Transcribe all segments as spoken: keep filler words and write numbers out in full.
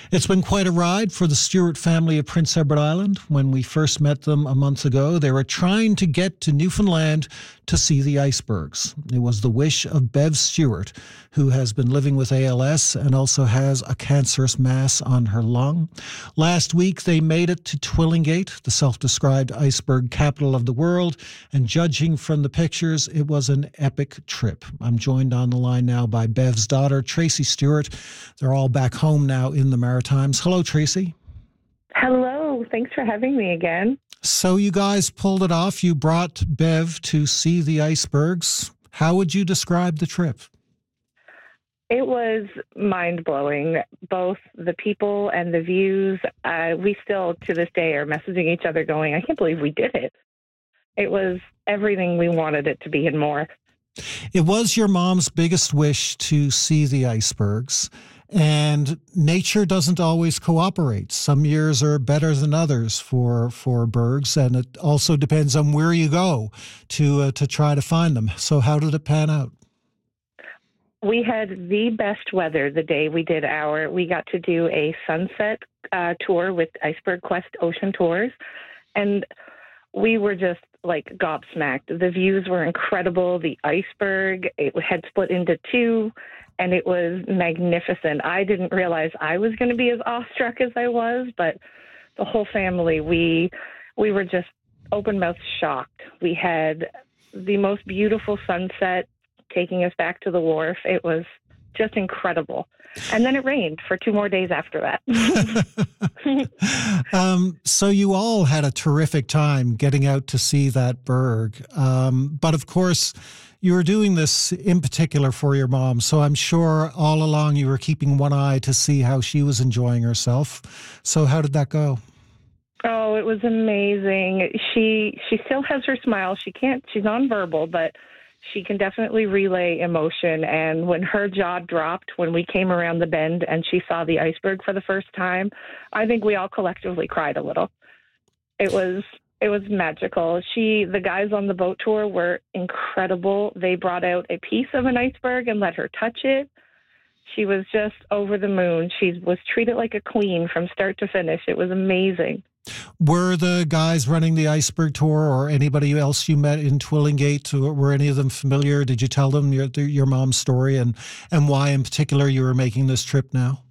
It's been quite a ride for the Stewart family of Prince Edward Island. When we first met them a month ago, they were trying to get to Newfoundland to see the icebergs. It was the wish of Bev Stewart, who has been living with A L S and also has a cancerous mass on her lung. Last week, they made it to Twillingate, the self-described iceberg capital of the world, and judging from the pictures, it was an epic trip. I'm joined on the line now by Bev's daughter, Tracy Stewart. They're all back home now in the Maritimes. Hello, Tracy. Hello. Thanks for having me again. So you guys pulled it off. You brought Bev to see the icebergs. How would you describe the trip? It was mind-blowing, both the people and the views. Uh, we still, to this day, are messaging each other going, I can't believe we did it. It was everything we wanted it to be and more. It was your mom's biggest wish to see the icebergs. And nature doesn't always cooperate. Some years are better than others for for bergs, and it also depends on where you go to uh, to try to find them. So how did it pan out? We had the best weather the day we did our, we got to do a sunset uh, tour with Iceberg Quest Ocean Tours, and we were just like gobsmacked. The views were incredible. The iceberg, it had split into two, and it was magnificent. I didn't realize I was going to be as awestruck as I was, but the whole family, we we were just open-mouthed shocked. We had the most beautiful sunset taking us back to the wharf. It was just incredible. And then it rained for two more days after that. um, so you all had a terrific time getting out to see that berg. Um, but of course, you were doing this in particular for your mom. So I'm sure all along you were keeping one eye to see how she was enjoying herself. So how did that go? Oh, it was amazing. She she still has her smile. She can't, she's nonverbal, but she can definitely relay emotion. And when her jaw dropped, when we came around the bend and she saw the iceberg for the first time, I think we all collectively cried a little. It was, it was magical. She, the guys on the boat tour were incredible. They brought out a piece of an iceberg and let her touch it. She was just over the moon. She was treated like a queen from start to finish. It was amazing. Were the guys running the iceberg tour or anybody else you met in Twillingate, were any of them familiar? Did you tell them your your mom's story and, and why in particular you were making this trip now?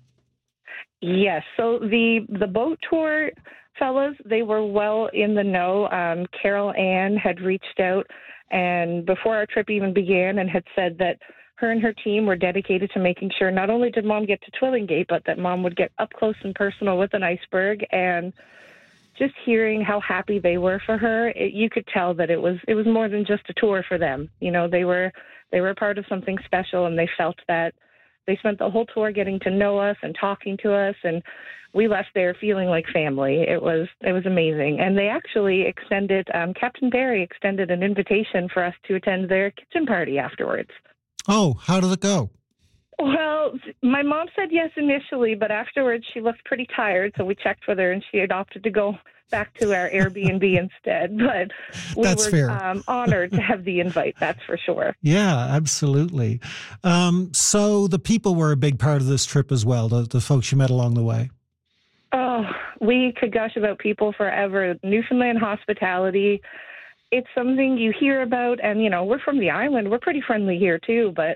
Yes. So the, the boat tour fellas, they were well in the know. Um, Carol Ann had reached out and before our trip even began and had said that her and her team were dedicated to making sure not only did Mom get to Twillingate, but that Mom would get up close and personal with an iceberg. And just hearing how happy they were for her, it, you could tell that it was it was more than just a tour for them. You know, they were they were a part of something special, and they felt that they spent the whole tour getting to know us and talking to us, and we left there feeling like family. It was it was amazing, and they actually extended um, Captain Barry extended an invitation for us to attend their kitchen party afterwards. Oh, how did it go? Well, my mom said yes initially, but afterwards she looked pretty tired, so we checked with her, and she had opted to go back to our Airbnb instead. But we that's were fair. um, honored to have the invite, that's for sure. Yeah, absolutely. Um, so the people were a big part of this trip as well, the, the folks you met along the way. Oh, we could gush about people forever. Newfoundland hospitality, it's something you hear about, and, you know, we're from the island. We're pretty friendly here, too, but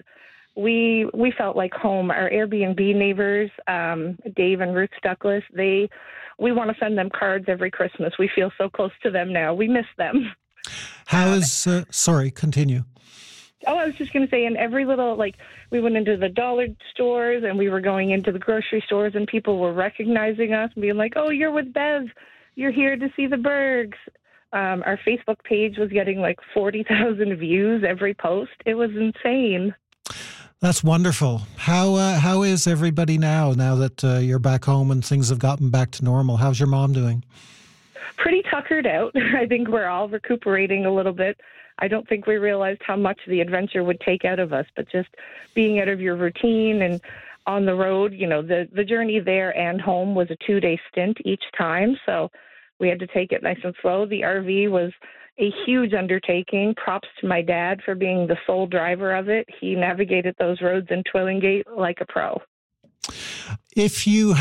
we we felt like home. Our Airbnb neighbors, um, Dave and Ruth Stuckless, they, we want to send them cards every Christmas. We feel so close to them now. We miss them. How is, uh, sorry, continue. Oh, I was just going to say, in every little, like, we went into the dollar stores and we were going into the grocery stores and people were recognizing us and being like, oh, you're with Bev. You're here to see the bergs. Um, our Facebook page was getting like forty thousand views every post. It was insane. That's wonderful. How uh, how is everybody now, now that uh, you're back home and things have gotten back to normal? How's your mom doing? Pretty tuckered out. I think we're all recuperating a little bit. I don't think we realized how much the adventure would take out of us, but just being out of your routine and on the road, you know, the, the journey there and home was a two-day stint each time, so we had to take it nice and slow. The R V was a huge undertaking. Props to my dad for being the sole driver of it. He navigated those roads in Twillingate like a pro. If you